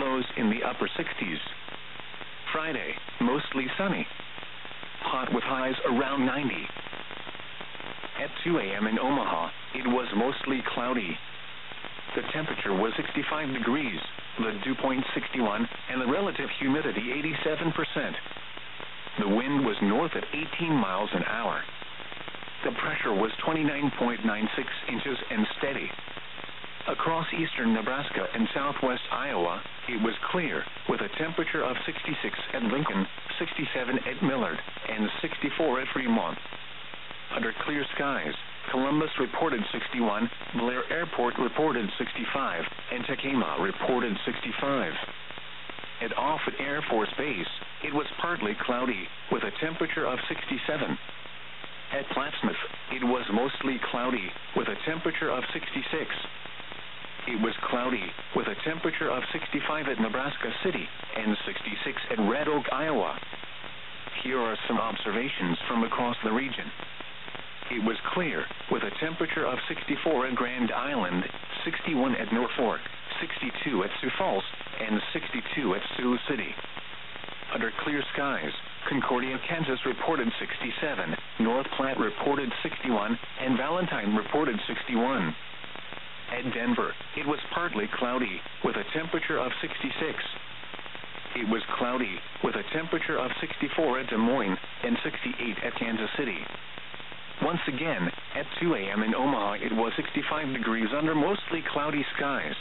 lows in the upper 60s. Friday, mostly sunny. Hot with highs around 90. At 2 a.m. in Omaha, it was mostly cloudy. The temperature was 65 degrees, the dew point 61, and the relative humidity 87%. The wind was north at 18 miles an hour. The pressure was 29.96 inches and steady. Across eastern Nebraska and southwest Iowa, it was clear, with a temperature of 66 at Lincoln, 67 at Millard, and 64 at Fremont. Under clear skies, Columbus reported 61, Blair Airport reported 65, and Tekamah reported 65. At Offutt Air Force Base, it was partly cloudy, with a temperature of 67. At Plattsmouth, it was mostly cloudy, with a temperature of 66. It was cloudy, with a temperature of 65 at Nebraska City, and 66 at Red Oak, Iowa. Here are some observations from across the region. It was clear, with a temperature of 64 at Grand Island, 61 at Norfolk, 62 at Sioux Falls, and 62 at Sioux City. Under clear skies, Concordia, Kansas reported 67, North Platte reported 61, and Valentine reported 61. At Denver, it was partly cloudy, with a temperature of 66. It was cloudy, with a temperature of 64 at Des Moines, and 68 at Kansas City. Once again, at 2 a.m. in Omaha, it was 65 degrees under mostly cloudy skies.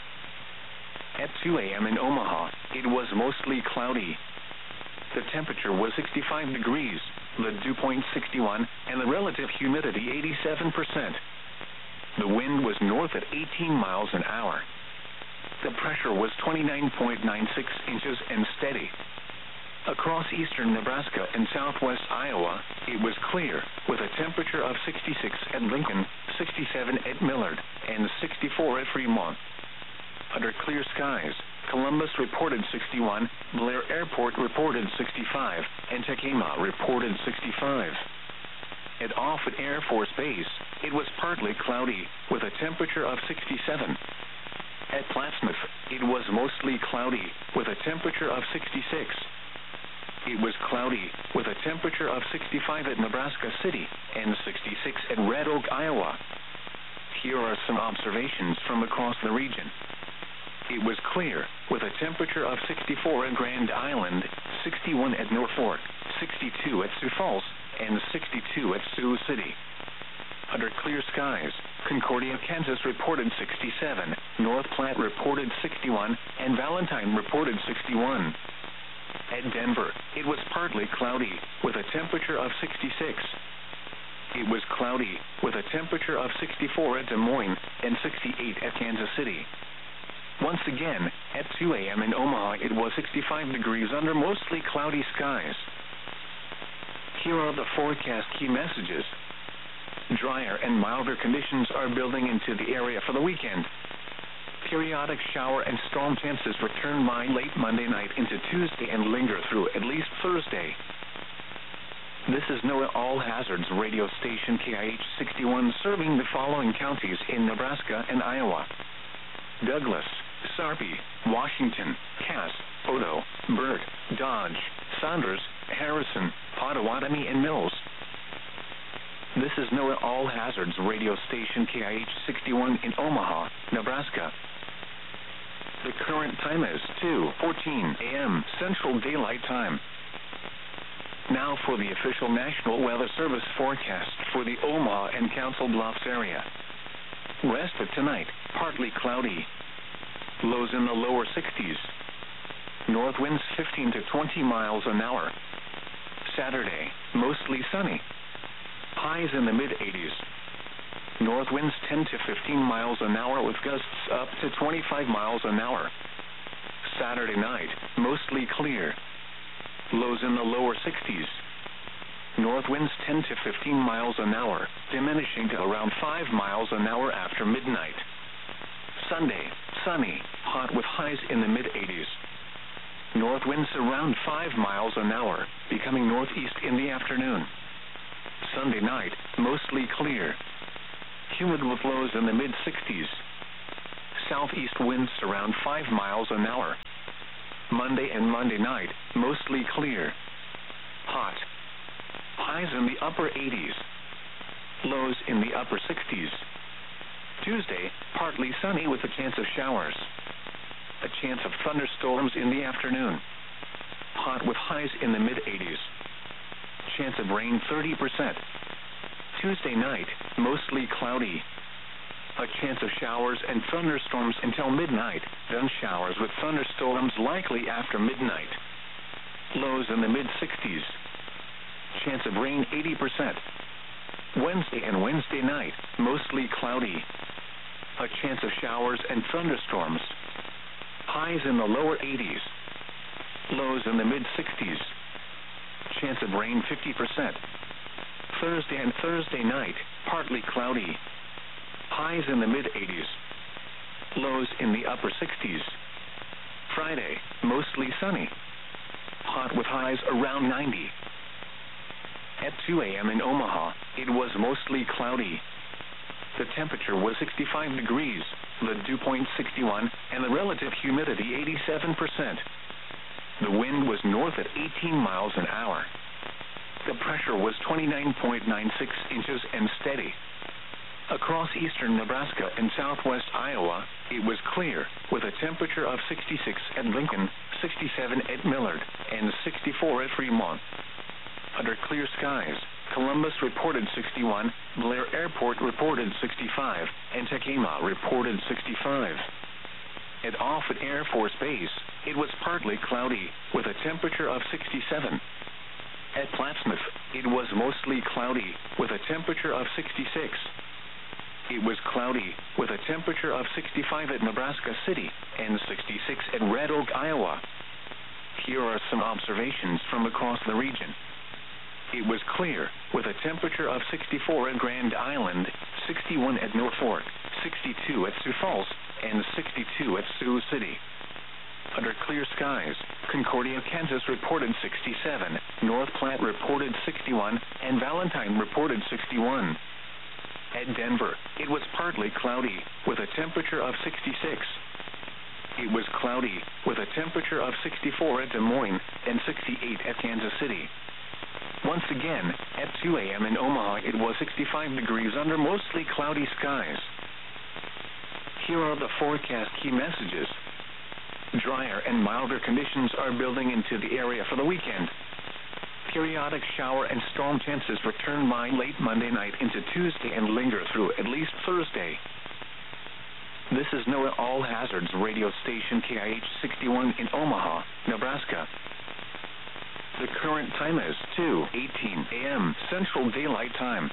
At 2 a.m. in Omaha, it was mostly cloudy. The temperature was 65 degrees, the dew point 61, and the relative humidity 87%. The wind was north at 18 miles an hour. The pressure was 29.96 inches and steady. Across eastern Nebraska and southwest Iowa, it was clear, with a temperature of 66 at Lincoln, 67 at Millard, and 64 at Fremont. Under clear skies, Columbus reported 61, Blair Airport reported 65, and Tekamah reported 65. At Offutt Air Force Base, it was partly cloudy, with a temperature of 67. At Plattsmouth, it was mostly cloudy, with a temperature of 66. It was cloudy, with a temperature of 65 at Nebraska City, and 66 at Red Oak, Iowa. Here are some observations from across the region. It was clear, with a temperature of 64 at Grand Island, 61 at Norfolk, 62 at Sioux Falls, and 62 at Sioux City. Under clear skies, Concordia, Kansas reported 67, North Platte reported 61, and Valentine reported 61. At Denver, it was partly cloudy, with a temperature of 66. It was cloudy, with a temperature of 64 at Des Moines, and 68 at Kansas City. Once again, at 2 a.m. in Omaha, it was 65 degrees under mostly cloudy skies. Here are the forecast key messages. Drier and milder conditions are building into the area for the weekend. Periodic shower and storm chances return by late Monday night into Tuesday and linger through at least Thursday. This is NOAA All Hazards radio station KIH 61 serving the following counties in Nebraska and Iowa: Douglas, Sarpy, Washington, Cass, Odo, Burt, Dodge, Saunders, Harrison, Potawatomi, and Mills. This is NOAA All Hazards radio station KIH 61 in Omaha, Nebraska. The current time is 2:14 a.m. Central Daylight Time. Now for the official National Weather Service forecast for the Omaha and Council Bluffs area. Rest of tonight, partly cloudy. Lows in the lower 60s. North winds 15 to 20 miles an hour. Saturday, mostly sunny. Highs in the mid-80s. North winds 10 to 15 miles an hour with gusts up to 25 miles an hour. Saturday night, mostly clear. Lows in the lower 60s. North winds 10 to 15 miles an hour, diminishing to around 5 miles an hour after midnight. Sunday, sunny, hot with highs in the mid-80s. North winds around 5 miles an hour, becoming northeast in the afternoon. Sunday night, mostly clear. Humid with lows in the mid-60s. Southeast winds around 5 miles an hour, Monday and Monday night, mostly clear. Hot. Highs in the upper 80s. Lows in the upper 60s. Tuesday, partly sunny with a chance of showers. A chance of thunderstorms in the afternoon. Hot with highs in the mid-80s. Chance of rain 30%. Tuesday night, mostly cloudy. A chance of showers and thunderstorms until midnight, then showers with thunderstorms likely after midnight. Lows in the mid-60s. Chance of rain 80%. Wednesday and Wednesday night, mostly cloudy. A chance of showers and thunderstorms. Highs in the lower 80s. Lows in the mid-60s. Chance of rain 50%. Thursday and Thursday night, partly cloudy. Highs in the mid-80s. Lows in the upper 60s. Friday, mostly sunny. Hot with highs around 90. At 2 a.m. in Omaha, it was mostly cloudy. The temperature was 65 degrees, the dew point 61, and the relative humidity 87%. The wind was north at 18 miles an hour. The pressure was 29.96 inches and steady. Across eastern Nebraska and southwest Iowa, it was clear, with a temperature of 66 at Lincoln, 67 at Millard, and 64 at Fremont. Under clear skies, Columbus reported 61, Blair Airport reported 65, and Tekema reported 65. At Offutt Air Force Base, it was partly cloudy, with a temperature of 67. At Plattsmouth, it was mostly cloudy, with a temperature of 66. It was cloudy, with a temperature of 65 at Nebraska City, and 66 at Red Oak, Iowa. Here are some observations from across the region. It was clear, with a temperature of 64 at Grand Island, 61 at Norfolk, 62 at Sioux Falls, and 62 at Sioux City. Under clear skies, Concordia, Kansas reported 67, North Platte reported 61, and Valentine reported 61. At Denver, it was partly cloudy, with a temperature of 66. It was cloudy, with a temperature of 64 at Des Moines, and 68 at Kansas City. Once again, at 2 a.m. in Omaha, it was 65 degrees under mostly cloudy skies. Here are the forecast key messages. Drier and milder conditions are building into the area for the weekend. Periodic shower and storm chances return by late Monday night into Tuesday and linger through at least Thursday. This is NOAA All Hazards radio station KIH 61 in Omaha, Nebraska. The current time is 2:18 a.m. Central Daylight Time.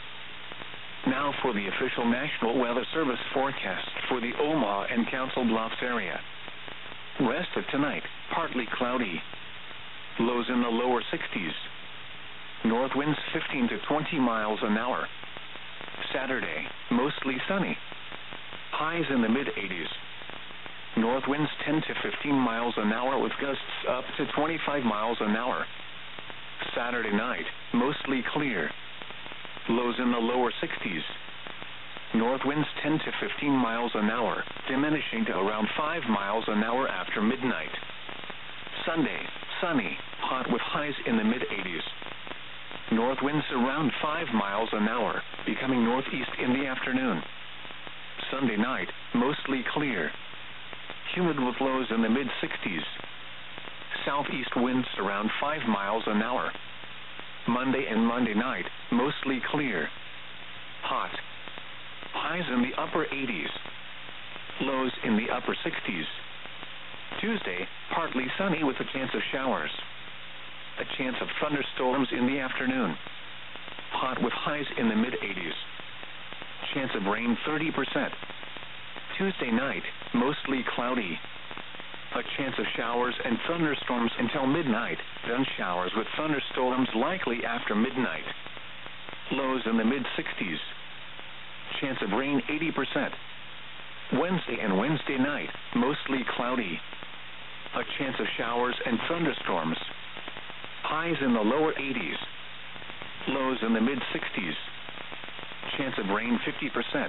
Now for the official National Weather Service forecast for the Omaha and Council Bluffs area. Rest of tonight, partly cloudy. Lows in the lower 60s. North winds 15 to 20 miles an hour. Saturday, mostly sunny. Highs in the mid-80s. North winds 10 to 15 miles an hour with gusts up to 25 miles an hour. Saturday night, mostly clear. Lows in the lower 60s. North winds 10 to 15 miles an hour, diminishing to around 5 miles an hour after midnight. Sunday, sunny, hot with highs in the mid-80s. North winds around 5 miles an hour, becoming northeast in the afternoon. Sunday night, mostly clear. Humid with lows in the mid-60s. Southeast winds around 5 miles an hour. Monday and Monday night, mostly clear. Hot. Highs in the upper 80s. Lows in the upper 60s. Tuesday, partly sunny with a chance of showers. A chance of thunderstorms in the afternoon. Hot with highs in the mid-80s. Chance of rain 30%. Tuesday night, mostly cloudy. A chance of showers and thunderstorms until midnight, then showers with thunderstorms likely after midnight. Lows in the mid-60s. Chance of rain 80%. Wednesday and Wednesday night, mostly cloudy. A chance of showers and thunderstorms. Highs in the lower 80s. Lows in the mid-60s. Chance of rain 50%.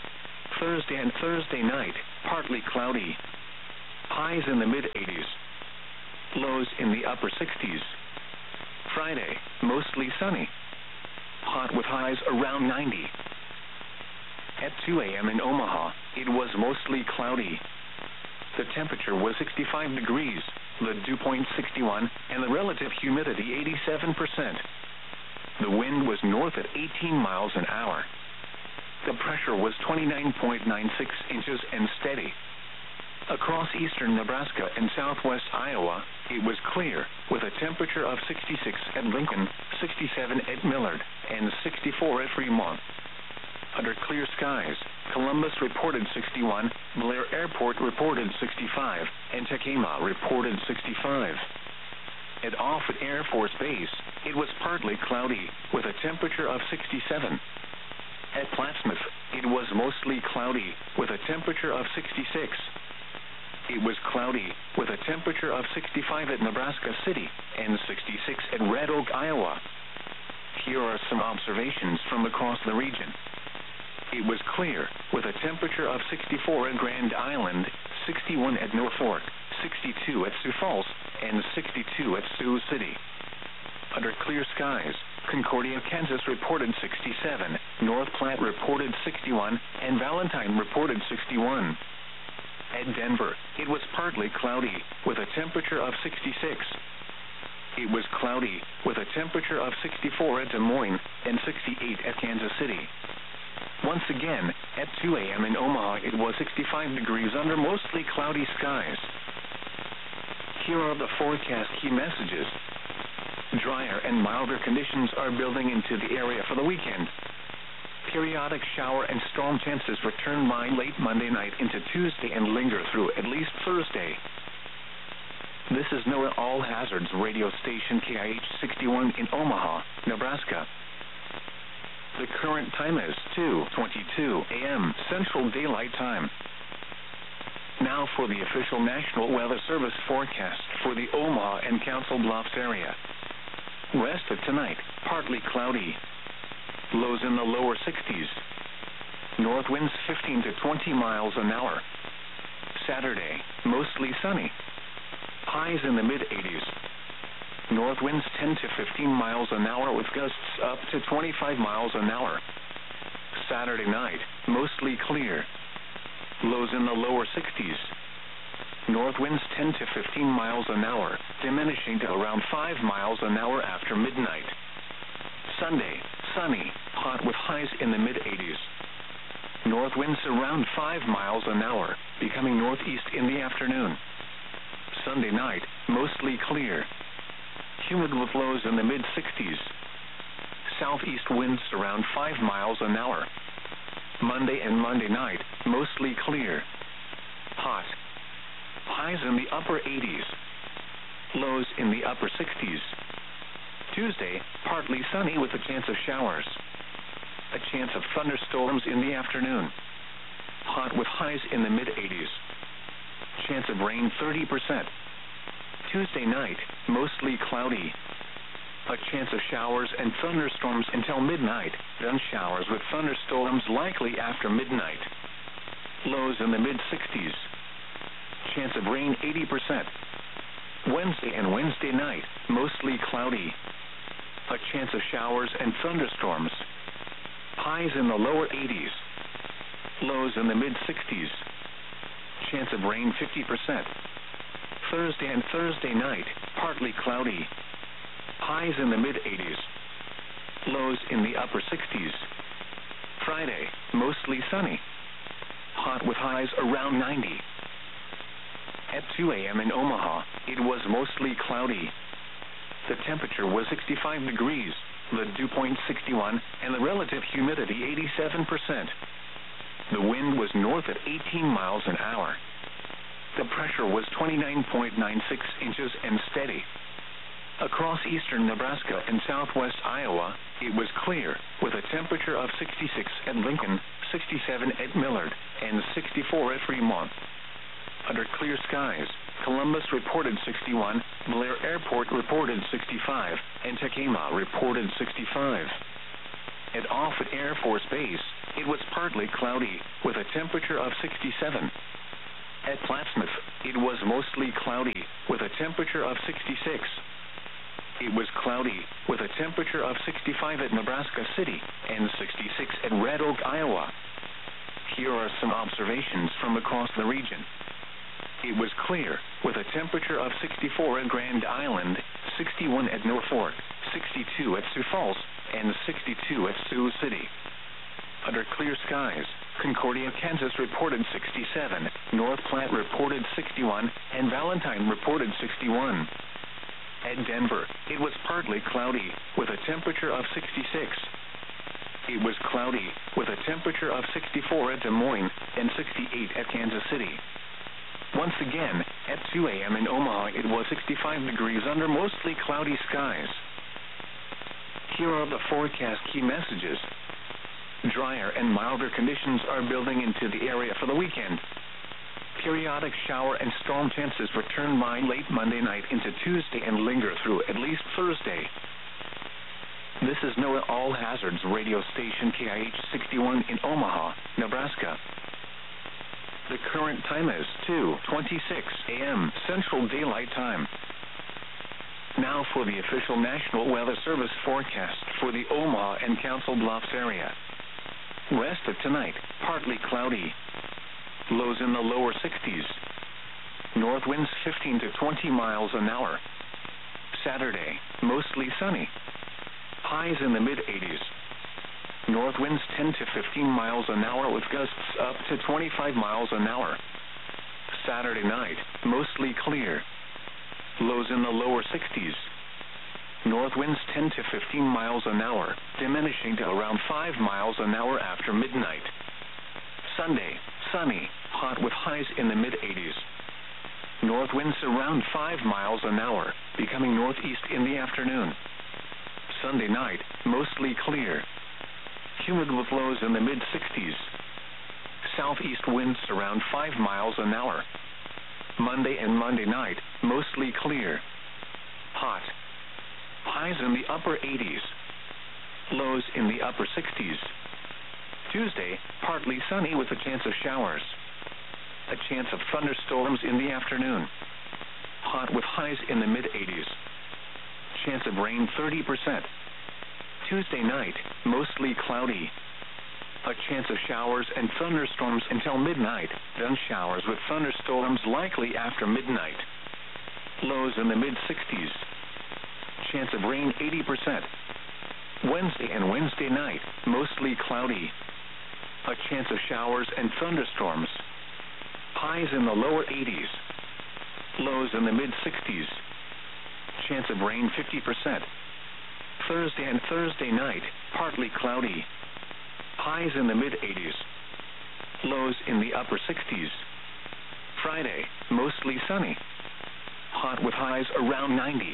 Thursday and Thursday night, partly cloudy. Highs in the mid-80s. lows in the upper 60s. Friday, mostly sunny. Hot with highs around 90. At 2 a.m. in Omaha, it was mostly cloudy. The temperature was 65 degrees, the dew point 61, and the relative humidity 87%. The wind was north at 18 miles an hour. The pressure was 29.96 inches and steady. Across eastern Nebraska and southwest Iowa, it was clear, with a temperature of 66 at Lincoln, 67 at Millard, and 64 at Fremont. Under clear skies, Columbus reported 61, Blair Airport reported 65, and Tekema reported 65. At Offutt Air Force Base, it was partly cloudy, with a temperature of 67. At Plattsmouth, it was mostly cloudy, with a temperature of 66. It was cloudy, with a temperature of 65 at Nebraska City, and 66 at Red Oak, Iowa. Here are some observations from across the region. It was clear, with a temperature of 64 at Grand Island, 61 at Norfolk, 62 at Sioux Falls, and 62 at Sioux City. Under clear skies, Concordia, Kansas reported 67, North Platte reported 61, and Valentine reported 61. At Denver, it was partly cloudy, with a temperature of 66. It was cloudy, with a temperature of 64 at Des Moines, and 68 at Kansas City. Once again, at 2 a.m. in Omaha, it was 65 degrees under mostly cloudy skies. Here are the forecast key messages. Drier and milder conditions are building into the area for the weekend. Periodic shower and storm chances return by late Monday night into Tuesday and linger through at least Thursday. This is NOAA All Hazards radio station KIH 61 in Omaha, Nebraska. The current time is 2:22 a.m. Central Daylight Time. Now for the official National Weather Service forecast for the Omaha and Council Bluffs area. West of tonight, partly cloudy. Lows in the lower 60s. North winds 15 to 20 miles an hour. Saturday, mostly sunny. Highs in the mid-80s. North winds 10 to 15 miles an hour with gusts up to 25 miles an hour. Saturday night, mostly clear. Lows in the lower 60s. North winds 10 to 15 miles an hour, diminishing to around 5 miles an hour after midnight. Sunday, sunny, hot with highs in the mid-80s. North winds around 5 miles an hour, becoming northeast in the afternoon. Sunday night, mostly clear. Humid with lows in the mid-60s. Southeast winds around 5 miles an hour. Monday and Monday night, mostly clear. Hot. Highs in the upper 80s. Lows in the upper 60s. Tuesday, partly sunny with a chance of showers. A chance of thunderstorms in the afternoon. Hot with highs in the mid-80s. Chance of rain 30%. Tuesday night, mostly cloudy. A chance of showers and thunderstorms until midnight, then showers with thunderstorms likely after midnight. Lows in the mid-60s. Chance of rain 80%. Wednesday and Wednesday night, mostly cloudy. A chance of showers and thunderstorms. Highs in the lower 80s. Lows in the mid-60s. Chance of rain 50%. Thursday and Thursday night, partly cloudy. Highs in the mid-80s. Lows in the upper 60s. Friday, mostly sunny. Hot with highs around 90. At 2 a.m. in Omaha, it was mostly cloudy. The temperature was 65 degrees, the dew point 61, and the relative humidity 87%. The wind was north at 18 miles an hour. The pressure was 29.96 inches and steady. Across eastern Nebraska and southwest Iowa, it was clear, with a temperature of 66 at Lincoln, 67 at Millard, and 64 at Fremont. Under clear skies, Columbus reported 61, Blair Airport reported 65, and Tekema reported 65. At Offutt Air Force Base, it was partly cloudy, with a temperature of 67. At Plattsmouth, it was mostly cloudy, with a temperature of 66. It was cloudy, with a temperature of 65 at Nebraska City and 66 at Red Oak, Iowa. Here are some observations from across the region. It was clear, with a temperature of 64 at Grand Island, 61 at Norfolk, 62 at Sioux Falls, and 62 at Sioux City. Under clear skies, Concordia, Kansas reported 67, North Platte reported 61, and Valentine reported 61. At Denver, it was partly cloudy, with a temperature of 66. It was cloudy, with a temperature of 64 at Des Moines and 68 at Kansas City. Once again, at 2 a.m. in Omaha, it was 65 degrees under mostly cloudy skies. Here are the forecast key messages. Drier and milder conditions are building into the area for the weekend. Periodic shower and storm chances return by late Monday night into Tuesday and linger through at least Thursday. This is NOAA All Hazards radio station KIH 61 in Omaha, Nebraska. The current time is 2:26 a.m. Central Daylight Time. Now for the official National Weather Service forecast for the Omaha and Council Bluffs area. Rest of tonight, partly cloudy. Lows in the lower 60s. North winds 15 to 20 miles an hour. Saturday, mostly sunny. Highs in the mid-80s. North winds 10 to 15 miles an hour with gusts up to 25 miles an hour. Saturday night, mostly clear. Lows in the lower 60s. North winds 10 to 15 miles an hour, diminishing to around 5 miles an hour after midnight. Sunday, sunny, hot with highs in the mid-80s. North winds around 5 miles an hour, becoming northeast in the afternoon. Sunday night, mostly clear. Humid with lows in the mid-60s. Southeast winds around 5 miles an hour. Monday and Monday night, mostly clear. Hot. Highs in the upper 80s. Lows in the upper 60s. Tuesday, partly sunny with a chance of showers. A chance of thunderstorms in the afternoon. Hot with highs in the mid-80s. Chance of rain 30%. Tuesday night, mostly cloudy. A chance of showers and thunderstorms until midnight, then showers with thunderstorms likely after midnight. Lows in the mid-60s. Chance of rain 80%. Wednesday and Wednesday night, mostly cloudy. A chance of showers and thunderstorms. Highs in the lower 80s. Lows in the mid-60s. Chance of rain 50%. Thursday and Thursday night, partly cloudy. Highs in the mid-80s. Lows in the upper 60s. Friday, mostly sunny. Hot with highs around 90.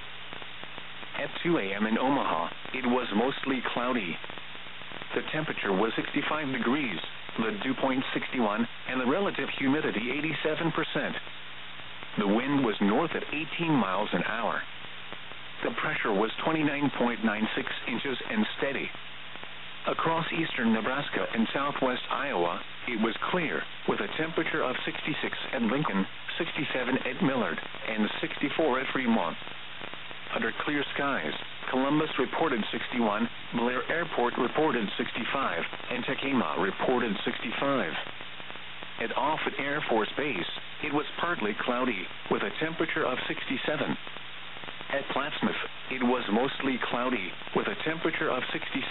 At 2 a.m. in Omaha, it was mostly cloudy. The temperature was 65 degrees, the dew point 61, and the relative humidity 87%. The wind was north at 18 miles an hour. The pressure was 29.96 inches and steady. Across eastern Nebraska and southwest Iowa, it was clear, with a temperature of 66 at Lincoln, 67 at Millard, and 64 at Fremont. Under clear skies, Columbus reported 61, Blair Airport reported 65, and Tekema reported 65. At Offutt Air Force Base, it was partly cloudy, with a temperature of 67. At Plattsmouth, it was mostly cloudy, with a temperature of 66.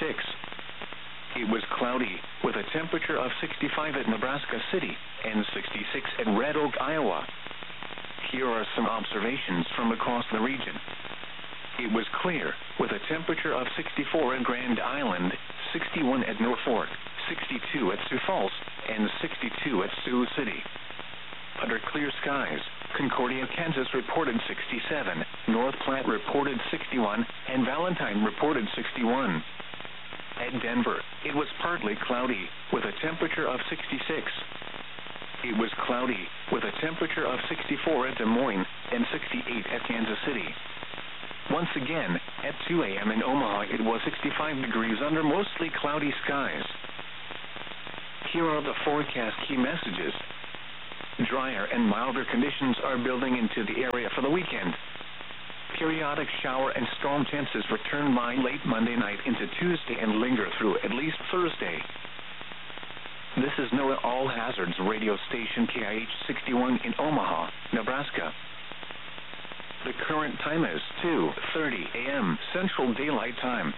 It was cloudy, with a temperature of 65 at Nebraska City and 66 at Red Oak, Iowa. Here are some observations from across the region. It was clear, with a temperature of 64 at Grand Island, 61 at Norfolk, 62 at Sioux Falls, and 62 at Sioux City. Under clear skies, Concordia, Kansas reported 67, North Platte reported 61, and Valentine reported 61. At Denver, it was partly cloudy, with a temperature of 66. It was cloudy, with a temperature of 64 at Des Moines and 68 at Kansas City. Once again, at 2 a.m. in Omaha, it was 65 degrees under mostly cloudy skies. Here are the forecast key messages. Drier and milder conditions are building into the area for the weekend. Periodic shower and storm chances return by late Monday night into Tuesday and linger through at least Thursday. This is NOAA All Hazards radio station KIH 61 in Omaha, Nebraska. The current time is 2:30 a.m. Central Daylight Time.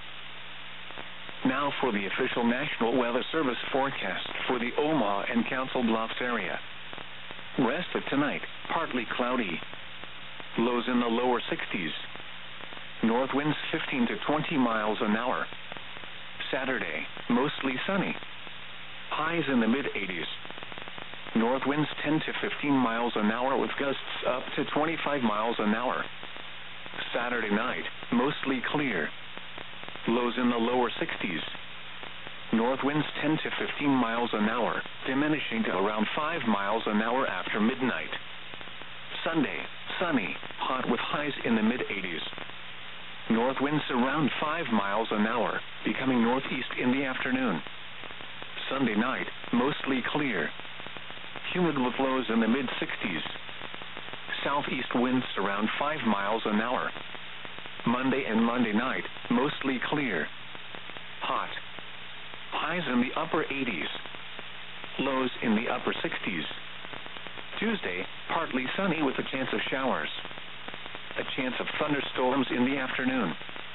Now for the official National Weather Service forecast for the Omaha and Council Bluffs area. Rest of tonight, partly cloudy. Lows in the lower 60s. North winds 15 to 20 miles an hour. Saturday, mostly sunny. Highs in the mid-80s. North winds 10 to 15 miles an hour with gusts up to 25 miles an hour. Saturday night, mostly clear. Lows in the lower 60s. North winds 10 to 15 miles an hour, diminishing to around 5 miles an hour after midnight. Sunday, sunny, hot with highs in the mid-80s. North winds around 5 miles an hour, becoming northeast in the afternoon. Sunday night, mostly clear. Humid with lows in the mid-60s. Southeast winds around 5 miles an hour. Monday and Monday night, mostly clear. Hot. Highs in the upper 80s. Lows in the upper 60s. Tuesday, partly sunny with a chance of showers. A chance of thunderstorms in the afternoon.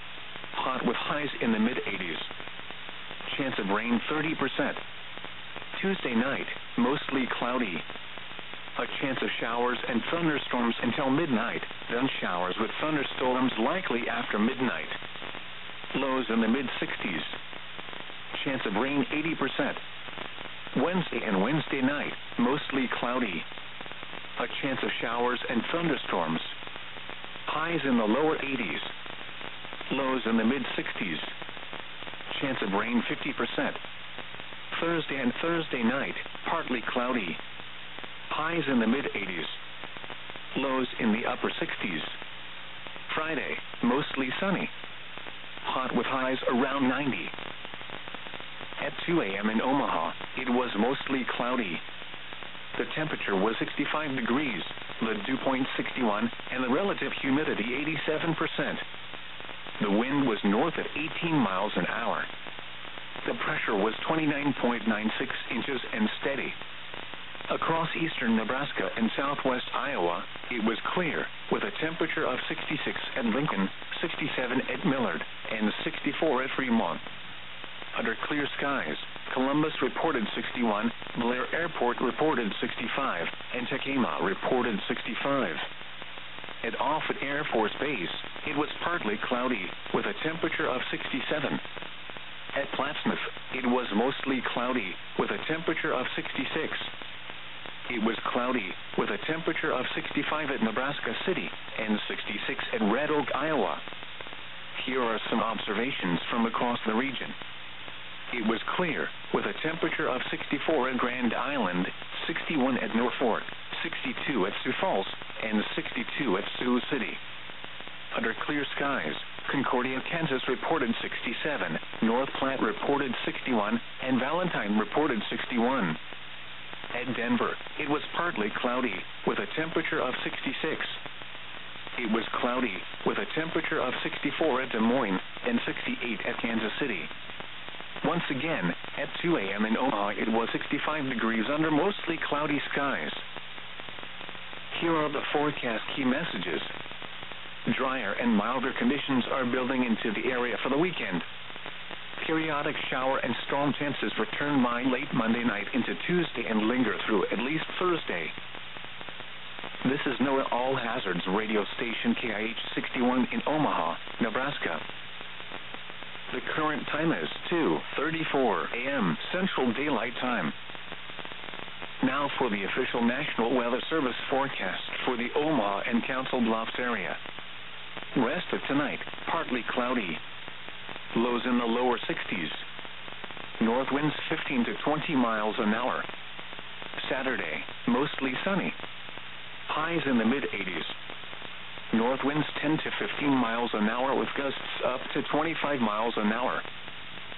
Hot with highs in the mid-80s. Chance of rain 30%. Tuesday night, mostly cloudy. A chance of showers and thunderstorms until midnight, then showers with thunderstorms likely after midnight. Lows in the mid-60s. Chance of rain 80%. Wednesday and Wednesday night, mostly cloudy. A chance of showers and thunderstorms. Highs in the lower 80s. Lows in the mid-60s. Chance of rain 50%. Thursday and Thursday night, partly cloudy. Highs in the mid-80s. Lows in the upper 60s. Friday, mostly sunny. Hot with highs around 90. At 2 a.m. in Omaha, it was mostly cloudy. The temperature was 65 degrees, the dew point 61, and the relative humidity 87%. The wind was north at 18 miles an hour. The pressure was 29.96 inches and steady. Across eastern Nebraska and southwest Iowa, it was clear, with a temperature of 66 at Lincoln, 67 at Millard, and 64 at Fremont. Under clear skies, Columbus reported 61, Blair Airport reported 65, and Tacoma reported 65. At Offutt Air Force Base, it was partly cloudy, with a temperature of 67. At Plattsmouth, it was mostly cloudy, with a temperature of 66. It was cloudy, with a temperature of 65 at Nebraska City and 66 at Red Oak, Iowa. Here are some observations from across the region. It was clear, with a temperature of 64 at Grand Island, 61 at Norfolk, 62 at Sioux Falls, and 62 at Sioux City. Under clear skies, Concordia, Kansas reported 67, North Platte reported 61, and Valentine reported 61. At Denver, it was partly cloudy, with a temperature of 66. It was cloudy, with a temperature of 64 at Des Moines and 68 at Kansas City. Once again, at 2 a.m. in Omaha, it was 65 degrees under mostly cloudy skies. Here are the forecast key messages. Drier and milder conditions are building into the area for the weekend. Periodic shower and storm chances return by late Monday night into Tuesday and linger through at least Thursday. This is NOAA All Hazards radio station KIH 61 in Omaha, Nebraska. The current time is 2:34 a.m. Central Daylight Time. Now for the official National Weather Service forecast for the Omaha and Council Bluffs area. Rest of tonight, partly cloudy. Lows in the lower 60s. North winds 15 to 20 miles an hour. Saturday, mostly sunny. Highs in the mid-80s. North winds 10 to 15 miles an hour with gusts up to 25 miles an hour.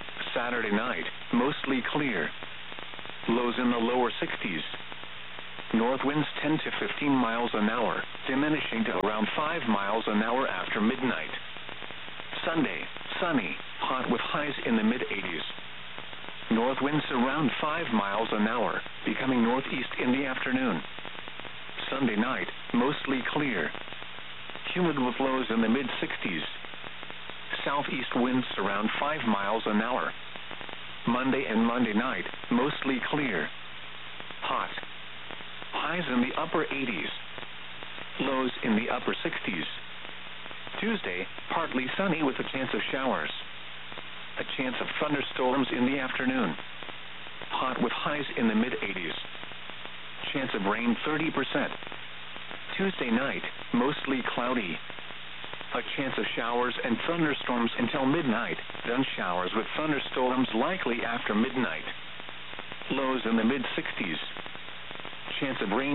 Saturday night, mostly clear. Lows in the lower 60s. North winds 10 to 15 miles an hour, diminishing to around 5 miles an hour after midnight. Sunday, sunny, hot with highs in the mid-80s. North winds around 5 miles an hour, becoming northeast in the afternoon. Sunday night, mostly clear. Humid with lows in the mid-60s. Southeast winds around 5 miles an hour. Monday and Monday night, mostly clear. Hot. Highs in the upper 80s. Lows in the upper 60s. Tuesday, partly sunny with a chance of showers. A chance of thunderstorms in the afternoon. Hot with highs in the mid-80s. Chance of rain 30%. Tuesday night, mostly cloudy. A chance of showers and thunderstorms until midnight, then showers with thunderstorms likely after midnight. Lows in the mid-60s. Chance of rain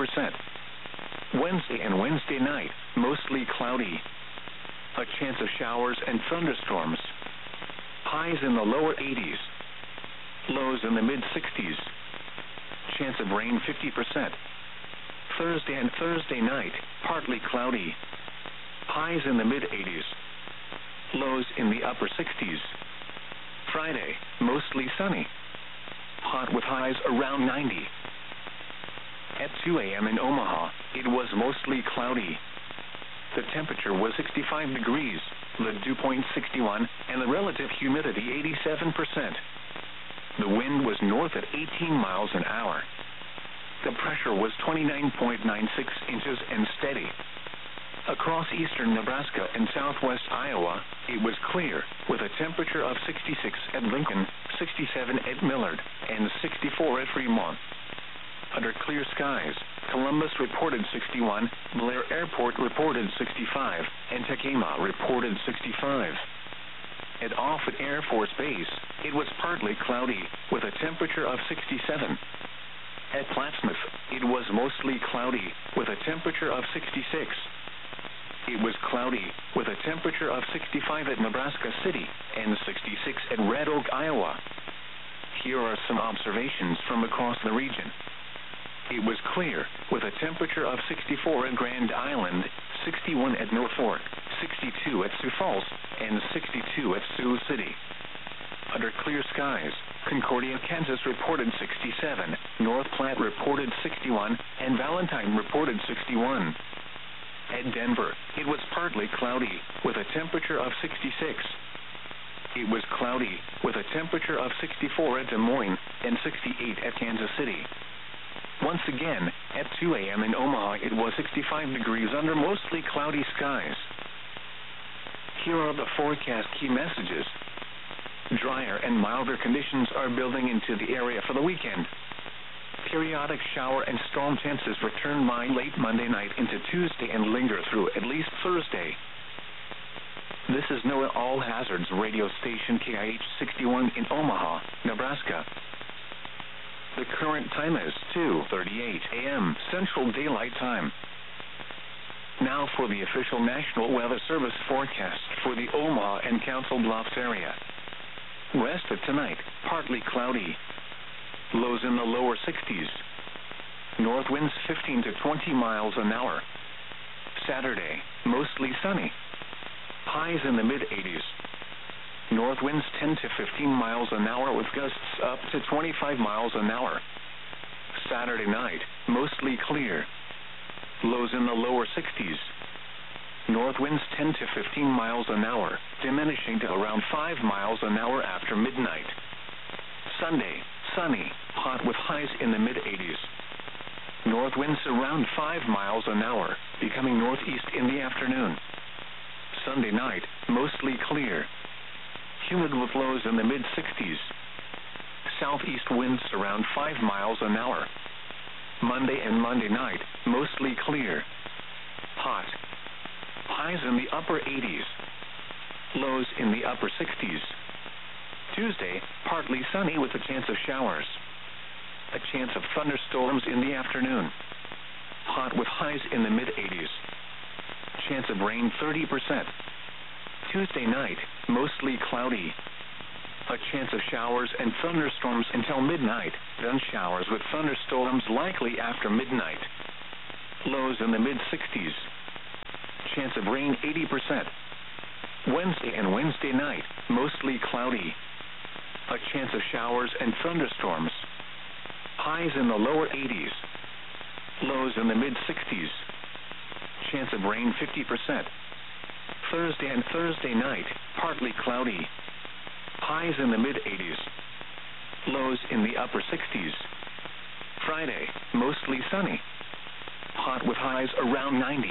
80%. Wednesday and Wednesday night, mostly cloudy. A chance of showers and thunderstorms. Highs in the lower 80s. Lows in the mid-60s. Chance of rain 50%. Thursday and Thursday night, partly cloudy. Highs in the mid-80s. Lows in the upper 60s. Friday, mostly sunny. Hot with highs around 90. At 2 a.m. in Omaha, it was mostly cloudy. The temperature was 65 degrees, the dew point 61, and the relative humidity 87%. The wind was north at 18 miles an hour. The pressure was 29.96 inches and steady. Across eastern Nebraska and southwest Iowa, it was clear, with a temperature of 66 at Lincoln, 67 at Millard, and 64 at Fremont. Under clear skies, Columbus reported 61, Blair Airport reported 65, and Tekema reported 65. At Offutt Air Force Base, it was partly cloudy, with a temperature of 67. At Plattsmouth, it was mostly cloudy, with a temperature of 66. It was cloudy, with a temperature of 65 at Nebraska City, and 66 at Red Oak, Iowa. Here are some observations from across the region. It was clear, with a temperature of 64 at Grand Island, 61 at North Fork, 62 at Sioux Falls, and 62 at Sioux City. Under clear skies, Concordia, Kansas reported 67, North Platte reported 61, and Valentine reported 61. At Denver, it was partly cloudy, with a temperature of 66. It was cloudy, with a temperature of 64 at Des Moines, and 68 at Kansas City. Once again, at 2 a.m. in Omaha, it was 65 degrees under mostly cloudy skies. Here are the forecast key messages. Drier and milder conditions are building into the area for the weekend. Periodic shower and storm chances return by late Monday night into Tuesday and linger through at least Thursday. This is NOAA All Hazards radio station KIH 61 in Omaha, Nebraska. The current time is 2:38 a.m. Central Daylight Time. Now for the official National Weather Service forecast for the Omaha and Council Bluffs area. West of tonight, partly cloudy. Lows in the lower 60s. North winds 15 to 20 miles an hour. Saturday, mostly sunny. Highs in the mid-80s. North winds 10 to 15 miles an hour with gusts up to 25 miles an hour. Saturday night, mostly clear. Lows in the lower 60s. North winds 10 to 15 miles an hour, diminishing to around 5 miles an hour after midnight. Sunday, sunny, hot with highs in the mid-80s. North winds around 5 miles an hour, becoming northeast in the afternoon. Sunday night, mostly clear. Humid with lows in the mid-60s. Southeast winds around 5 miles an hour. Monday and Monday night, mostly clear. Hot. Highs in the upper 80s. Lows in the upper 60s. Tuesday, partly sunny with a chance of showers. A chance of thunderstorms in the afternoon. Hot with highs in the mid-80s. Chance of rain 30%. Tuesday night, mostly cloudy. A chance of showers and thunderstorms until midnight, then showers with thunderstorms likely after midnight. Lows in the mid-60s. Chance of rain 80%. Wednesday and Wednesday night, mostly cloudy. A chance of showers and thunderstorms. Highs in the lower 80s. Lows in the mid-60s. Chance of rain 50%. Thursday and Thursday night, partly cloudy. Highs in the mid-80s. Lows in the upper 60s. Friday, mostly sunny. Hot with highs around 90.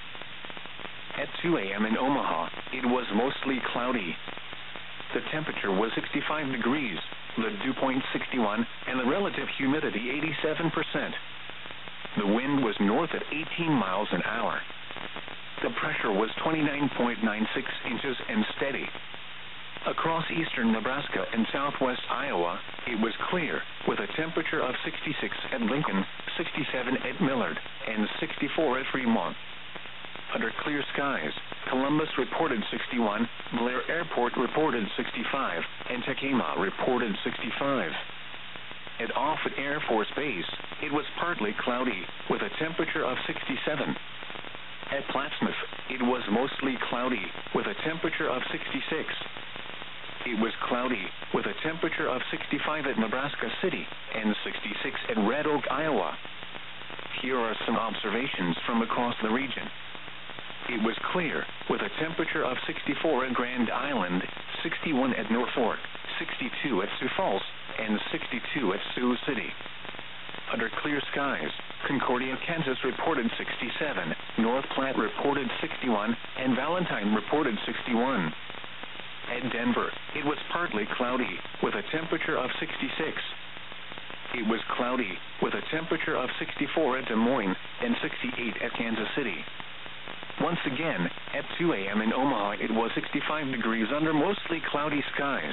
At 2 a.m. in Omaha, it was mostly cloudy. The temperature was 65 degrees, the dew point 61, and the relative humidity 87%. The wind was north at 18 miles an hour. The pressure was 29.96 inches and steady. Across eastern Nebraska and southwest Iowa, it was clear, with a temperature of 66 at Lincoln, 67 at Millard, and 64 at Fremont. Under clear skies, Columbus reported 61, Blair Airport reported 65, and Tacoma reported 65. At Offutt Air Force Base, it was partly cloudy, with a temperature of 67. At Plattsmouth, it was mostly cloudy, with a temperature of 66. It was cloudy, with a temperature of 65 at Nebraska City, and 66 at Red Oak, Iowa. Here are some observations from across the region. It was clear, with a temperature of 64 at Grand Island, 61 at Norfolk, 62 at Sioux Falls, and 62 at Sioux City. Under clear skies, Concordia, Kansas reported 67, North Platte reported 61, and Valentine reported 61. At Denver, it was partly cloudy, with a temperature of 66. It was cloudy, with a temperature of 64 at Des Moines, and 68 at Kansas City. Once again, at 2 a.m. in Omaha, it was 65 degrees under mostly cloudy skies.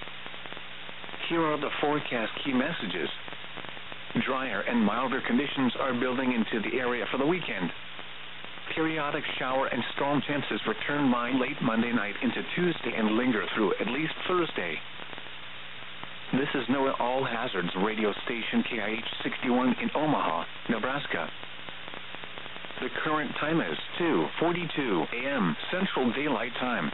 Here are the forecast key messages. Drier and milder conditions are building into the area for the weekend. Periodic shower and storm chances return by late Monday night into Tuesday and linger through at least Thursday. This is NOAA All Hazards radio station KIH 61 in Omaha, Nebraska. The current time is 2:42 a.m. Central Daylight Time.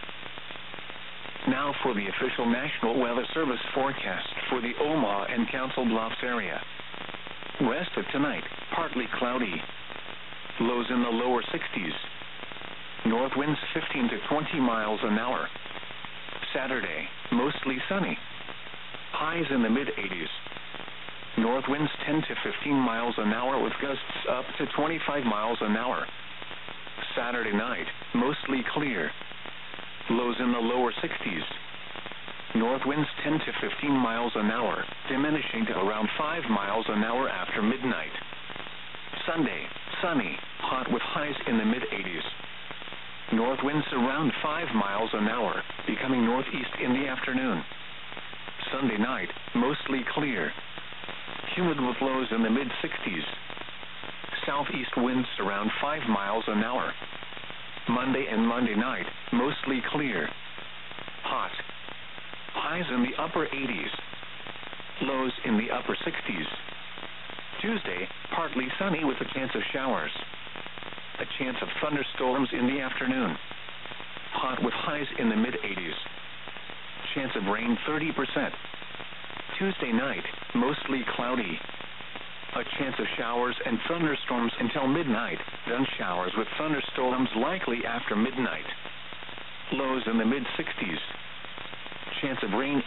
Now for the official National Weather Service forecast for the Omaha and Council Bluffs area. Rest of tonight, partly cloudy. Lows in the lower 60s. North winds 15 to 20 miles an hour. Saturday, mostly sunny. Highs in the mid-80s. North winds 10 to 15 miles an hour with gusts up to 25 miles an hour. Saturday night, mostly clear. Lows in the lower 60s. North winds 10 to 15 miles an hour, diminishing to around 5 miles an hour after midnight. Sunday, sunny, hot with highs in the mid-80s. North winds around 5 miles an hour, becoming northeast in the afternoon. Sunday night, mostly clear. Humid with lows in the mid-60s. Southeast winds around 5 miles an hour. Monday and Monday night, mostly clear. Hot. Highs in the upper 80s. Lows in the upper 60s. Tuesday, partly sunny with a chance of showers. A chance of thunderstorms in the afternoon. Hot with highs in the mid-80s. Chance of rain 30%. Tuesday night, mostly cloudy. A chance of showers and thunderstorms until midnight, then showers with thunderstorms likely after midnight. Lows in the mid-60s. Chance of rain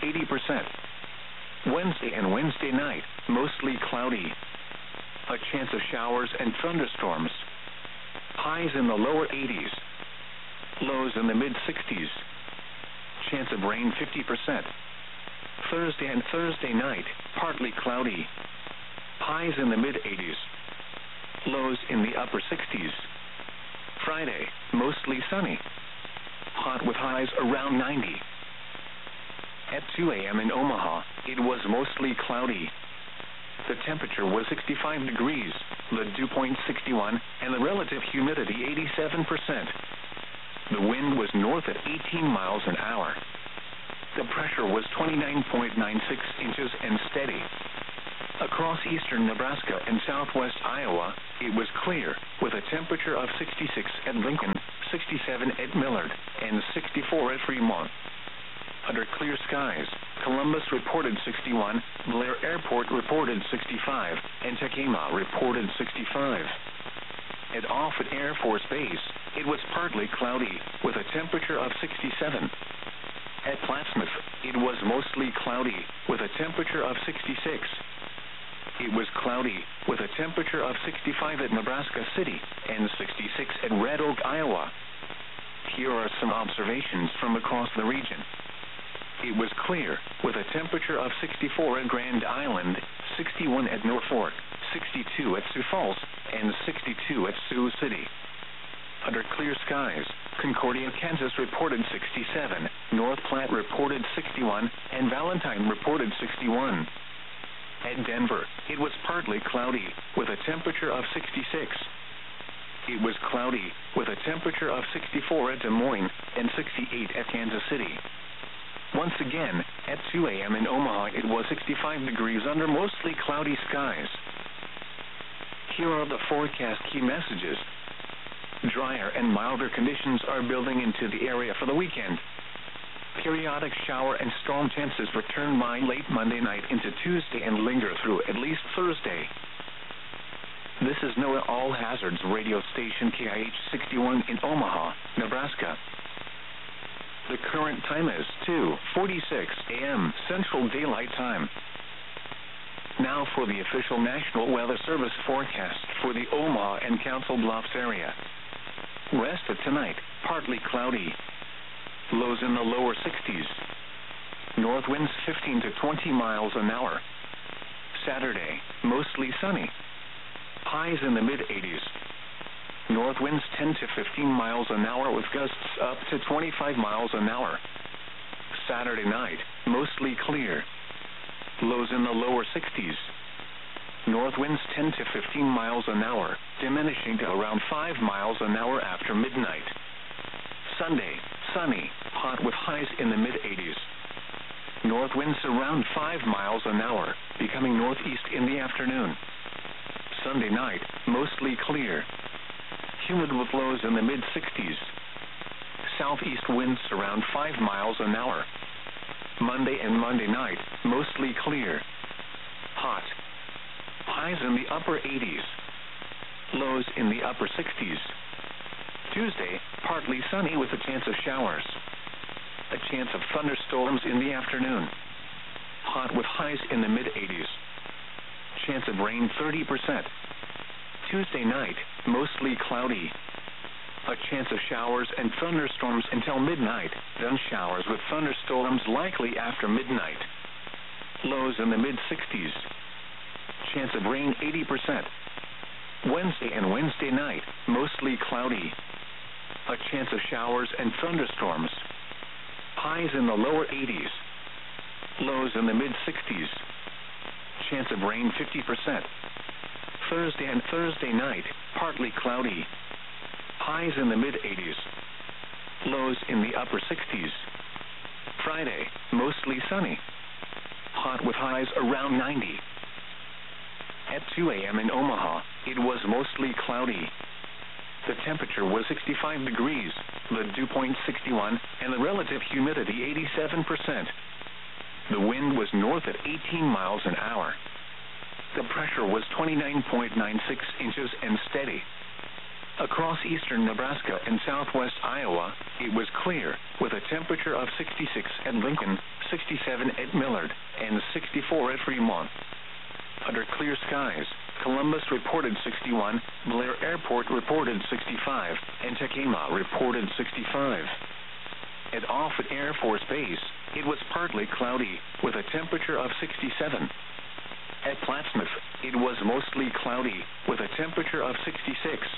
80%. Wednesday and Wednesday night, mostly cloudy. A chance of showers and thunderstorms. Highs in the lower 80s. Lows in the mid-60s. Chance of rain 50%. Thursday and Thursday night, partly cloudy. Highs in the mid-80s. Lows in the upper 60s. Friday, mostly sunny. Hot with highs around 90. At 2 a.m. in Omaha, it was mostly cloudy. The temperature was 65 degrees, the dew point 61, and the relative humidity 87%. The wind was north at 18 miles an hour. The pressure was 29.96 inches and steady. Across eastern Nebraska and southwest Iowa, it was clear, with a temperature of 66 at Lincoln, 67 at Millard, and 64 at Fremont. Under clear skies, Columbus reported 61, Blair Airport reported 65, and Tekema reported 65. At Offutt Air Force Base, it was partly cloudy, with a temperature of 67. At Plattsmouth, it was mostly cloudy, with a temperature of 66. It was cloudy, with a temperature of 65 at Nebraska City and 66 at Red Oak, Iowa. Here are some observations from across the region. It was clear, with a temperature of 64 at Grand Island, 61 at Norfolk, 62 at Sioux Falls, and 62 at Sioux City. Under clear skies, Concordia, Kansas reported 67, North Platte reported 61, and Valentine reported 61. At Denver, it was partly cloudy, with a temperature of 66. It was cloudy, with a temperature of 64 at Des Moines and 68 at Kansas City. Once again, at 2 a.m. in Omaha, it was 65 degrees under mostly cloudy skies. Here are the forecast key messages. Drier and milder conditions are building into the area for the weekend. Periodic shower and storm chances return by late Monday night into Tuesday and linger through at least Thursday. This is NOAA All Hazards radio station KIH 61 in Omaha, Nebraska. The current time is 2:46 a.m. Central Daylight Time. Now for the official National Weather Service forecast for the Omaha and Council Bluffs area. Rest of tonight, partly cloudy. Lows in the lower 60s. North winds 15 to 20 miles an hour. Saturday, mostly sunny. Highs in the mid-80s. North winds 10 to 15 miles an hour with gusts up to 25 miles an hour. Saturday night, mostly clear. Lows in the lower 60s. North winds 10 to 15 miles an hour, diminishing to around 5 miles an hour after midnight. Sunday, sunny, hot with highs in the mid-80s. North winds around 5 miles an hour, becoming northeast in the afternoon. Sunday night, mostly clear. Humid with lows in the mid-60s. Southeast winds around 5 miles an hour. Monday and Monday night, mostly clear. Hot. Highs in the upper 80s. Lows in the upper 60s. Tuesday, partly sunny with a chance of showers. A chance of thunderstorms in the afternoon. Hot with highs in the mid-80s. Chance of rain 30%. Tuesday night, mostly cloudy. A chance of showers and thunderstorms until midnight, then showers with thunderstorms likely after midnight. Lows in the mid-60s. Chance of rain 80%. Wednesday and Wednesday night, mostly cloudy. A chance of showers and thunderstorms. Highs in the lower 80s. Lows in the mid-60s. Chance of rain 50%. Thursday and Thursday night, partly cloudy. Highs in the mid-80s. Lows in the upper 60s. Friday, mostly sunny. Hot with highs around 90. At 2 a.m. in Omaha, it was mostly cloudy. The temperature was 65 degrees, the dew point 61, and the relative humidity 87%. The wind was north at 18 miles an hour. The pressure was 29.96 inches and steady. Across eastern Nebraska and southwest Iowa, it was clear, with a temperature of 66 at Lincoln, 67 at Millard, and 64 at Fremont. Under clear skies, Columbus reported 61, Blair Airport reported 65, and Tekema reported 65. At Offutt Air Force Base, it was partly cloudy, with a temperature of 67. At Plattsmouth, it was mostly cloudy, with a temperature of 66.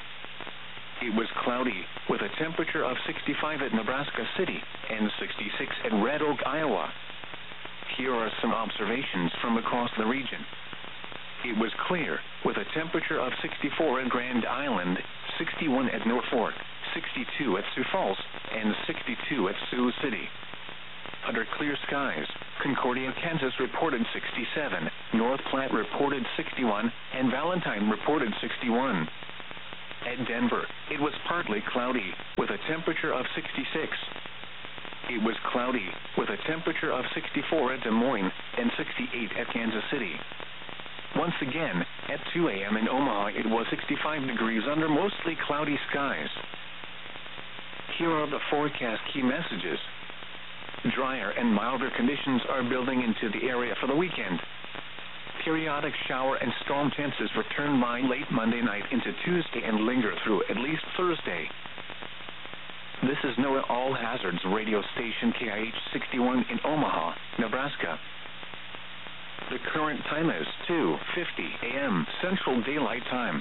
It was cloudy, with a temperature of 65 at Nebraska City and 66 at Red Oak, Iowa. Here are some observations from across the region. It was clear, with a temperature of 64 at Grand Island, 61 at Norfolk, 62 at Sioux Falls, and 62 at Sioux City. Under clear skies, Concordia, Kansas reported 67, North Platte reported 61, and Valentine reported 61. At Denver, it was partly cloudy, with a temperature of 66. It was cloudy, with a temperature of 64 at Des Moines and 68 at Kansas City. Once again, at 2 a.m. in Omaha, it was 65 degrees under mostly cloudy skies. Here are the forecast key messages. Drier and milder conditions are building into the area for the weekend. Periodic shower and storm chances return by late Monday night into Tuesday and linger through at least Thursday. This is NOAA All Hazards radio station KIH 61 in Omaha, Nebraska. The current time is 2:50 a.m. Central Daylight Time.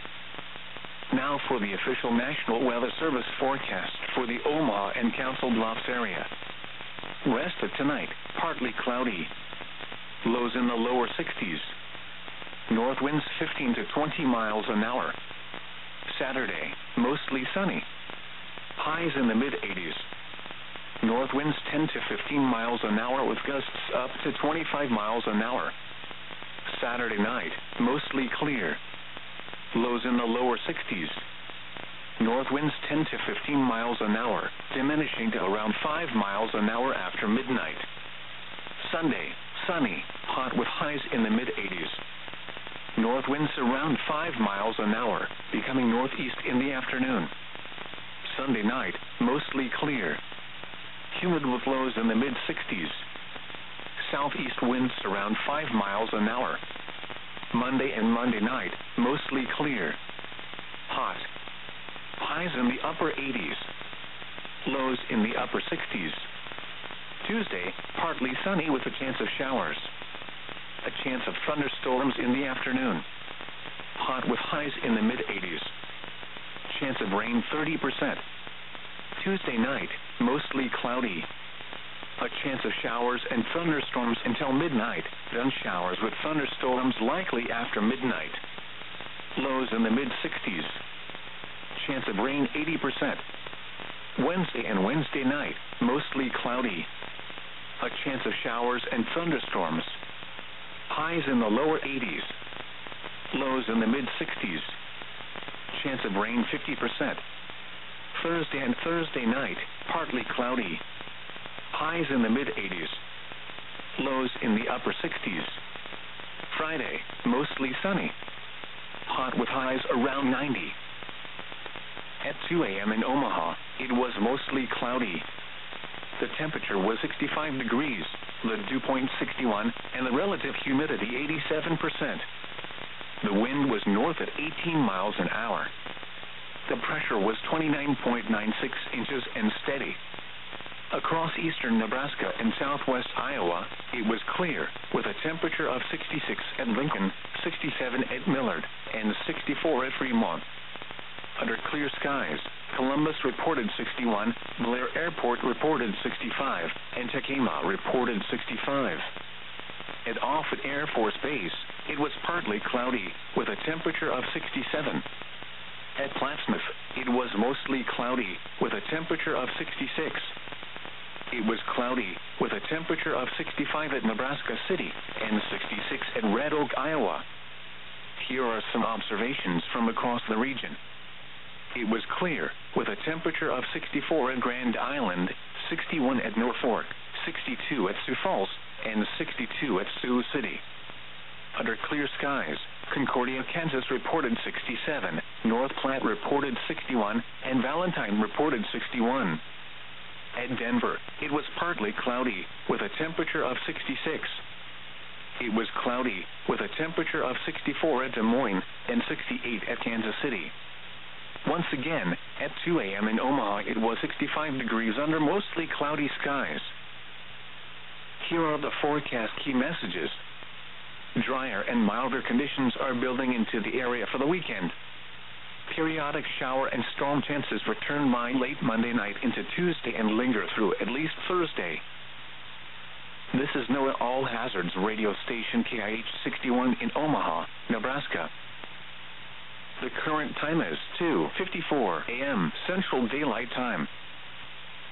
Now for the official National Weather Service forecast for the Omaha and Council Bluffs area. Rest of tonight, partly cloudy. Lows in the lower 60s. North winds 15 to 20 miles an hour. Saturday, mostly sunny. Highs in the mid-80s. North winds 10 to 15 miles an hour with gusts up to 25 miles an hour. Saturday night, mostly clear. Lows in the lower 60s. North winds 10 to 15 miles an hour, diminishing to around 5 miles an hour after midnight. Sunday, sunny, hot with highs in the mid-80s. North winds around 5 miles an hour, becoming northeast in the afternoon. Sunday night, mostly clear. Humid with lows in the mid-60s. Southeast winds around 5 miles an hour. Monday and Monday night, mostly clear. Hot. Highs in the upper 80s. Lows in the upper 60s. Tuesday, partly sunny with a chance of showers. A chance of thunderstorms in the afternoon. Hot with highs in the mid-80s. Chance of rain 30%. Tuesday night, mostly cloudy. A chance of showers and thunderstorms until midnight, then showers with thunderstorms likely after midnight. Lows in the mid-60s. Chance of rain 80%. Wednesday and Wednesday night, mostly cloudy. A chance of showers and thunderstorms. Highs in the lower 80s. Lows in the mid-60s. Chance of rain 50%. Thursday and Thursday night, partly cloudy. Highs in the mid-80s. Lows in the upper 60s. Friday, mostly sunny. Hot with highs around 90. At 2 a.m. in Omaha, it was mostly cloudy. The temperature was 65 degrees, the dew point 61, and the relative humidity 87%. The wind was north at 18 miles an hour. The pressure was 29.96 inches and steady. Across eastern Nebraska and southwest Iowa, it was clear, with a temperature of 66 at Lincoln, 67 at Millard, and 64 at Fremont. Under clear skies, Columbus reported 61, Blair Airport reported 65, and Tekema reported 65. At Offutt Air Force Base, it was partly cloudy, with a temperature of 67. At Plattsmouth, it was mostly cloudy, with a temperature of 66. It was cloudy, with a temperature of 65 at Nebraska City and 66 at Red Oak, Iowa. Here are some observations from across the region. It was clear, with a temperature of 64 at Grand Island, 61 at Norfolk, 62 at Sioux Falls, and 62 at Sioux City. Under clear skies, Concordia, Kansas reported 67, North Platte reported 61, and Valentine reported 61. At Denver, it was partly cloudy, with a temperature of 66. It was cloudy, with a temperature of 64 at Des Moines and 68 at Kansas City. Once again, at 2 a.m. in Omaha, it was 65 degrees under mostly cloudy skies. Here are the forecast key messages. Drier and milder conditions are building into the area for the weekend. Periodic shower and storm chances return by late Monday night into Tuesday and linger through at least Thursday. This is NOAA All Hazards radio station KIH 61 in Omaha, Nebraska. The current time is 2:54 a.m. Central Daylight Time.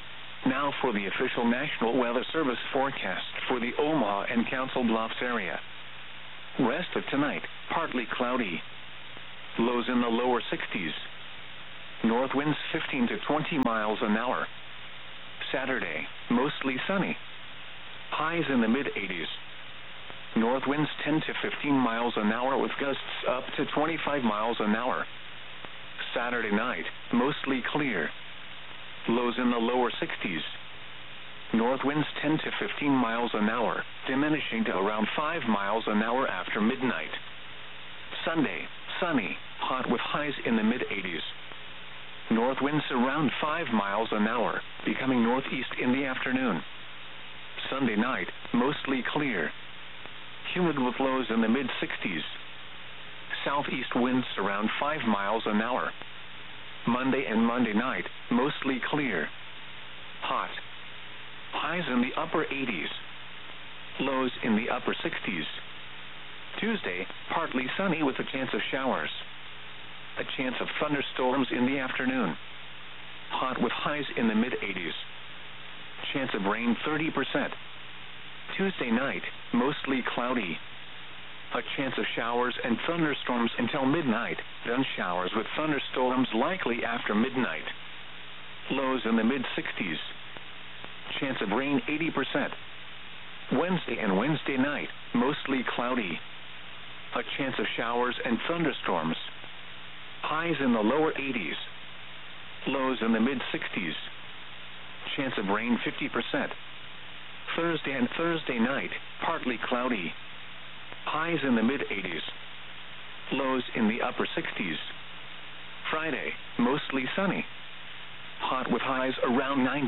Now for the official National Weather Service forecast for the Omaha and Council Bluffs area. Rest of tonight, partly cloudy. Lows in the lower 60s. North winds 15 to 20 miles an hour. Saturday, mostly sunny. Highs in the mid-80s. North winds 10 to 15 miles an hour with gusts up to 25 miles an hour. Saturday night, mostly clear. Lows in the lower 60s. North winds 10 to 15 miles an hour, diminishing to around 5 miles an hour after midnight. Sunday, sunny, hot with highs in the mid-80s. North winds around 5 miles an hour, becoming northeast in the afternoon. Sunday night, mostly clear. Humid with lows in the mid-60s. Southeast winds around 5 miles an hour. Monday and Monday night, mostly clear. Hot. Highs in the upper 80s. Lows in the upper 60s. Tuesday, partly sunny with a chance of showers. A chance of thunderstorms in the afternoon. Hot with highs in the mid-80s. Chance of rain 30%. Tuesday night, mostly cloudy. A chance of showers and thunderstorms until midnight, then showers with thunderstorms likely after midnight. Lows in the mid-60s. Chance of rain 80%. Wednesday and Wednesday night, mostly cloudy. A chance of showers and thunderstorms. Highs in the lower 80s. Lows in the mid-60s. Chance of rain 50%. Thursday and Thursday night, partly cloudy. Highs in the mid-80s. Lows in the upper 60s. Friday, mostly sunny. Hot with highs around 90.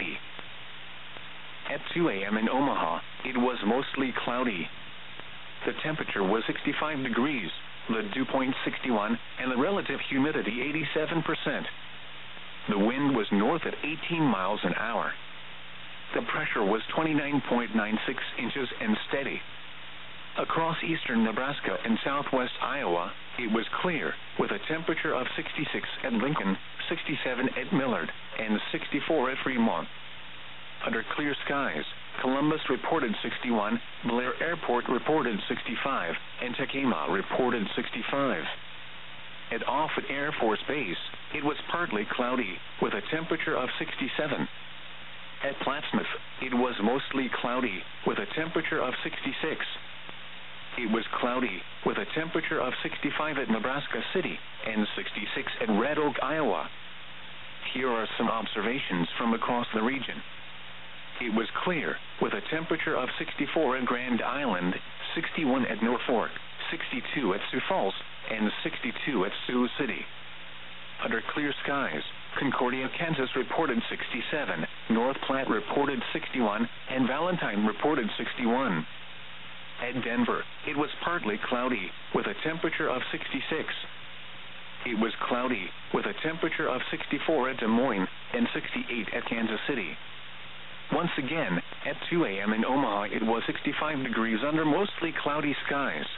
At 2 a.m. in Omaha, it was mostly cloudy. The temperature was 65 degrees, the dew point 61, and the relative humidity 87%. The wind was north at 18 miles an hour. The pressure was 29.96 inches and steady. Across eastern Nebraska and southwest Iowa, it was clear, with a temperature of 66 at Lincoln, 67 at Millard, and 64 at Fremont. Under clear skies, Columbus reported 61, Blair Airport reported 65, and Tacoma reported 65. At Offutt Air Force Base, it was partly cloudy, with a temperature of 67. At Plattsmouth, it was mostly cloudy, with a temperature of 66. It was cloudy, with a temperature of 65 at Nebraska City, and 66 at Red Oak, Iowa. Here are some observations from across the region. It was clear, with a temperature of 64 at Grand Island, 61 at Norfolk, 62 at Sioux Falls, and 62 at Sioux City. Under clear skies, Concordia, Kansas reported 67, North Platte reported 61, and Valentine reported 61. At Denver, it was partly cloudy, with a temperature of 66. It was cloudy, with a temperature of 64 at Des Moines, and 68 at Kansas City. Once again, at 2 a.m. in Omaha, it was 65 degrees under mostly cloudy skies.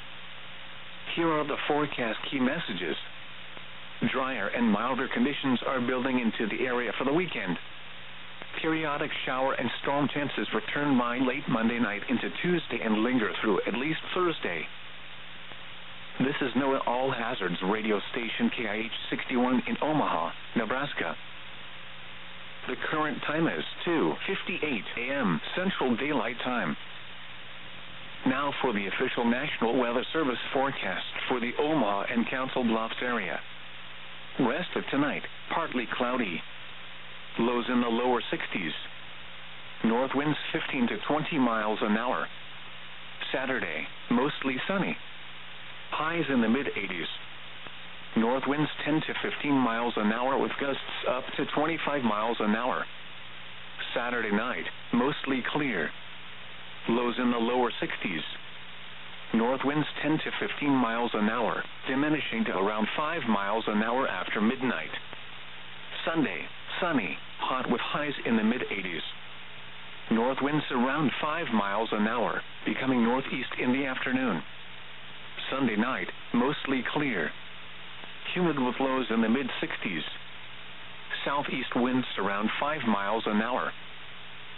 Here are the forecast key messages. Drier and milder conditions are building into the area for the weekend. Periodic shower and storm chances return by late Monday night into Tuesday and linger through at least Thursday. This is NOAA All Hazards radio station KIH 61 in Omaha, Nebraska. The current time is 2:58 a.m. Central Daylight Time. Now for the official National Weather Service forecast for the Omaha and Council Bluffs area. Rest of tonight, partly cloudy. Lows in the lower 60s. North winds 15 to 20 miles an hour. Saturday, mostly sunny. Highs in the mid-80s. North winds 10 to 15 miles an hour with gusts up to 25 miles an hour. Saturday night, mostly clear. Lows in the lower 60s. North winds 10 to 15 miles an hour, diminishing to around 5 miles an hour after midnight. Sunday, sunny, hot with highs in the mid-80s. North winds around 5 miles an hour, becoming northeast in the afternoon. Sunday night, mostly clear. Humid with lows in the mid-60s. Southeast winds around 5 miles an hour,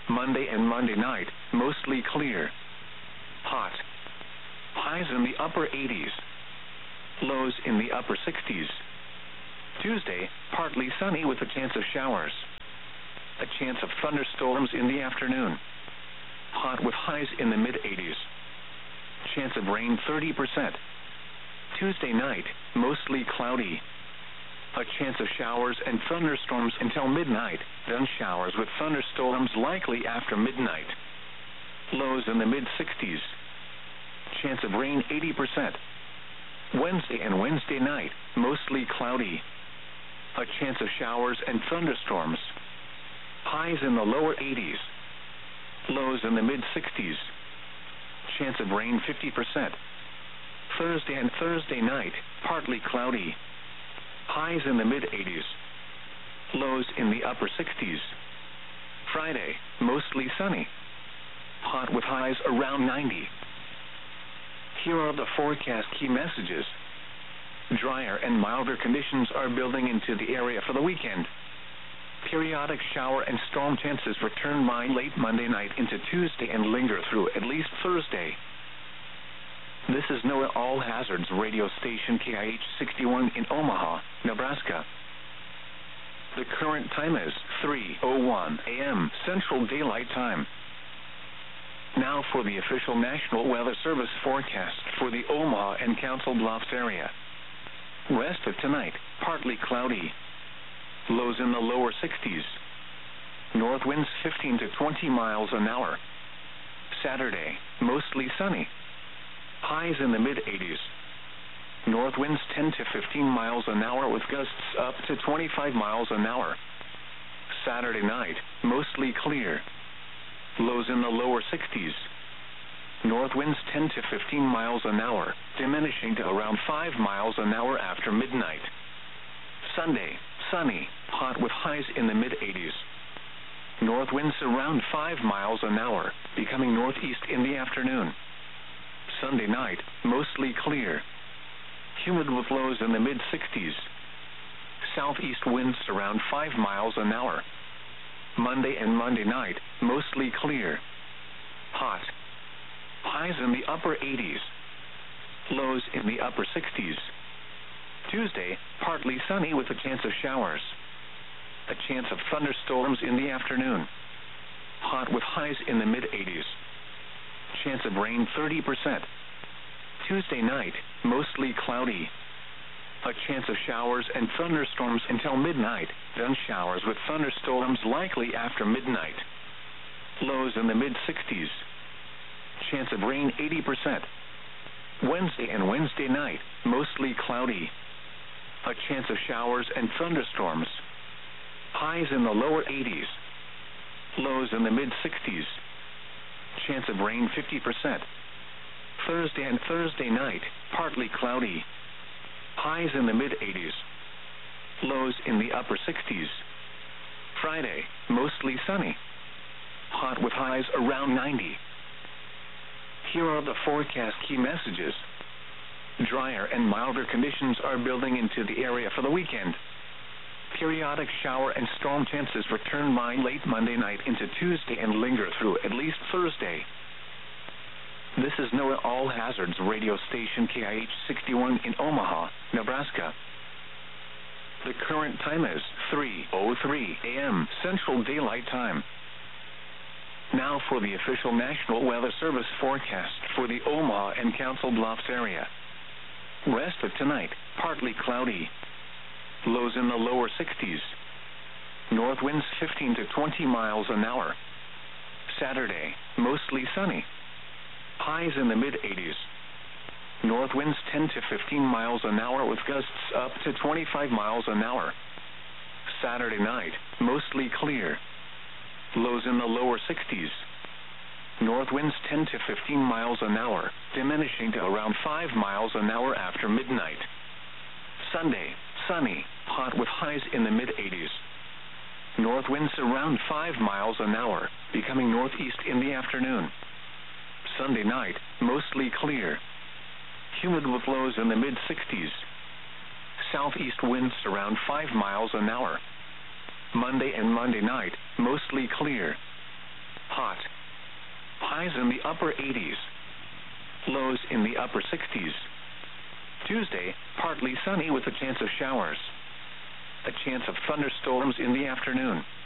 Monday and Monday night, mostly clear. Hot. Highs in the upper 80s. Lows in the upper 60s. Tuesday, partly sunny with a chance of showers. A chance of thunderstorms in the afternoon. Hot with highs in the mid-80s. Chance of rain 30%. Tuesday night, mostly cloudy. A chance of showers and thunderstorms until midnight, then showers with thunderstorms likely after midnight. Lows in the mid-60s. Chance of rain 80%. Wednesday and Wednesday night, mostly cloudy. A chance of showers and thunderstorms. Highs in the lower 80s. Lows in the mid-60s. Chance of rain 50%. Thursday and Thursday night, partly cloudy. Highs in the mid-80s. Lows in the upper 60s. Friday, mostly sunny. Hot with highs around 90. Here are the forecast key messages. Drier and milder conditions are building into the area for the weekend. Periodic shower and storm chances return by late Monday night into Tuesday and linger through at least Thursday. This is NOAA All Hazards radio station KIH 61 in Omaha, Nebraska. The current time is 3:01 a.m. Central Daylight Time. Now for the official National Weather Service forecast for the Omaha and Council Bluffs area. Rest of tonight, partly cloudy. Lows in the lower 60s. North winds 15 to 20 miles an hour. Saturday, mostly sunny. Highs in the mid-80s. North winds 10 to 15 miles an hour with gusts up to 25 miles an hour. Saturday night, mostly clear. Lows in the lower 60s. North winds 10 to 15 miles an hour, diminishing to around 5 miles an hour after midnight. Sunday, sunny, hot with highs in the mid-80s. North winds around 5 miles an hour, becoming northeast in the afternoon. Sunday night, mostly clear. Humid with lows in the mid-60s. Southeast winds around 5 miles an hour. Monday and Monday night, mostly clear. Hot. Highs in the upper 80s. Lows in the upper 60s. Tuesday, partly sunny with a chance of showers. A chance of thunderstorms in the afternoon. Hot with highs in the mid-80s. Chance of rain 30%. Tuesday night, mostly cloudy. A chance of showers and thunderstorms until midnight, then showers with thunderstorms likely after midnight. Lows in the mid-60s. Chance of rain 80%. Wednesday and Wednesday night, mostly cloudy. A chance of showers and thunderstorms. Highs in the lower 80s. Lows in the mid-60s. Chance of rain 50%. Thursday and Thursday night, partly cloudy. Highs in the mid-80s. Lows in the upper 60s. Friday, mostly sunny. Hot with highs around 90. Here are the forecast key messages. Drier and milder conditions are building into the area for the weekend. Periodic shower and storm chances return by late Monday night into Tuesday and linger through at least Thursday. This is NOAA All Hazards radio station KIH 61 in Omaha, Nebraska. The current time is 3:03 a.m. Central Daylight Time. Now for the official National Weather Service forecast for the Omaha and Council Bluffs area. Rest of tonight, partly cloudy. Lows in the lower 60s. North winds 15 to 20 miles an hour. Saturday, mostly sunny. Highs in the mid-80s. North winds 10 to 15 miles an hour with gusts up to 25 miles an hour. Saturday night, mostly clear. Lows in the lower 60s. North winds 10 to 15 miles an hour, diminishing to around 5 miles an hour after midnight. Sunday, sunny, hot with highs in the mid-80s. North winds around 5 miles an hour, becoming northeast in the afternoon. Sunday night, mostly clear. Humid with lows in the mid-60s. Southeast winds around 5 miles an hour. Monday and Monday night, mostly clear. hot. Highs in the upper 80s. Lows in the upper 60s. Tuesday, partly sunny with a chance of showers. A chance of thunderstorms in the afternoon.